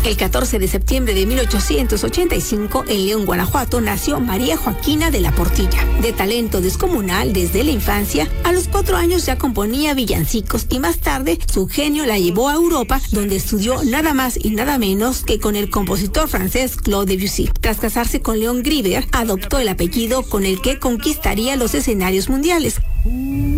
El 14 de septiembre de 1885, en León, Guanajuato, nació María Joaquina de la Portilla. De talento descomunal desde la infancia, a los 4 años ya componía villancicos y más tarde su genio la llevó a Europa, donde estudió nada más y nada menos que con el compositor francés Claude Debussy. Tras casarse con León Griver, adoptó el apellido con el que conquistaría los escenarios mundiales.